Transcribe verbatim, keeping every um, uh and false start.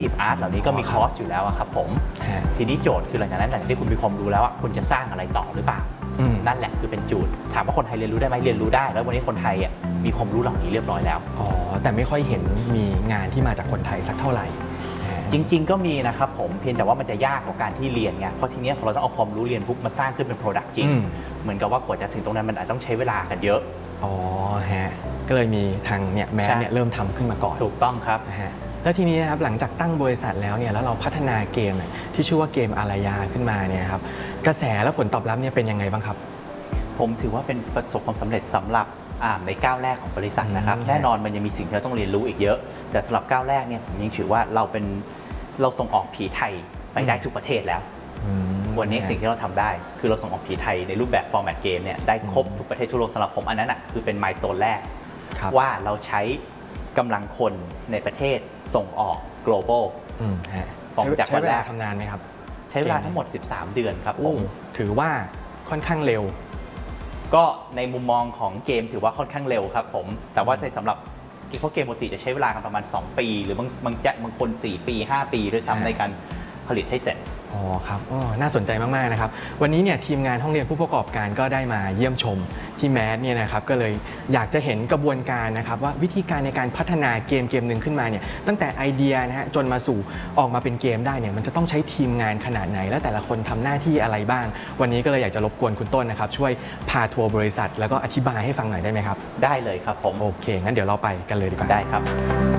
อีฟอาร์ตเหล่านี้ก็มีคอร์สอยู่แล้วครับผมทีนี้โจทย์คือหลังจากนั้นหลังที่คุณมีความรู้แล้วคุณจะสร้างอะไรต่อหรือเปล่านั่นแหละคือเป็นโจทย์ถามว่าคนไทยเรียนรู้ได้ไหมเรียนรู้ได้แล้ววันนี้คนไทยมีความรู้เหล่านี้เรียบร้อยแล้วอ๋อแต่ไม่ค่อยเห็นมีงานที่มาจากคนไทยสักเท่าไหร่จริงๆก็มีนะครับผมเพียงแต่ว่ามันจะยากกว่าการที่เรียนไงเพราะทีนี้พอเราต้องเอาความรู้เรียนปุ๊บมาสร้างขึ้นเป็น product จริงเหมือนกับว่ากว่าจะถึงตรงนั้นมันอาจต้องใช้เวลากันเยอะอ๋อฮะก็เลยมีทางเนี่ยแมสเนี่ยเริ่มทำขึ้นมาก่อนถูกต้องครับฮะแล้วทีนี้นะครับหลังจากตั้งบริษัทแล้วเนี่ยแล้วเราพัฒนาเกมที่ชื่อว่าเกมอารยาขึ้นมาเนี่ยครับกระแสและผลตอบรับเนี่ยเป็นยังไงบ้างครับผมถือว่าเป็นประสบความสำเร็จสำหรับในก้าวแรกของบริษัทนะครับแน่นอนมันยังมีสิ่งที่เราต้องเรียนรู้อีกเยอะแต่สำหรับก้าวแรกเนี่ยผมยังถือว่าเราเป็นเราส่งออกผีไทยไปได้ทุกประเทศแล้ววันนี้สิ่งที่เราทำได้คือเราส่งออกผีไทยในรูปแบบฟอร์แมตเกมเนี่ยได้ครบทุกประเทศทั่วโลกสำหรับผมอันนั้นอ่ะคือเป็นมายสโตนแรกว่าเราใช้กำลังคนในประเทศส่งออก global จากใช้เวลาทำนานไหมครับใช้เวลาทั้งหมดสิบสามเดือนครับผมถือว่าค่อนข้างเร็วก็ในมุมมองของเกมถือว่าค่อนข้างเร็วครับผมแต่ว่าสำหรับเพราะเกมปกติจะใช้เวลากันประมาณสองปีหรือบางบางบางคนสี่ปีห้าปีด้วยซ้ำในการผลิตให้เสร็จอ๋อครับอ๋อน่าสนใจมากๆนะครับวันนี้เนี่ยทีมงานห้องเรียนผู้ประกอบการก็ได้มาเยี่ยมชมที่แมสเนี่ยนะครับก็เลยอยากจะเห็นกระบวนการนะครับว่าวิธีการในการพัฒนาเกมเกมหนึ่งขึ้นมาเนี่ยตั้งแต่ไอเดียนะฮะจนมาสู่ออกมาเป็นเกมได้เนี่ยมันจะต้องใช้ทีมงานขนาดไหนและแต่ละคนทำหน้าที่อะไรบ้างวันนี้ก็เลยอยากจะรบกวนคุณต้นนะครับช่วยพาทัวร์บริษัทแล้วก็อธิบายให้ฟังหน่อยได้ไหมครับได้เลยครับผมโอเคงั้นเดี๋ยวเราไปกันเลยดีกว่าได้ครับ